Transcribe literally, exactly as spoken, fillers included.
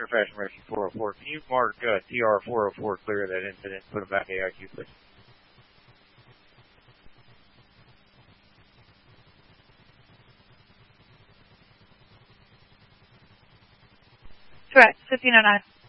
Center Fashion Rescue four oh four. Can you mark uh, T R four oh four clear of that incident and put him back A I Q, please? Correct. fifteen oh nine.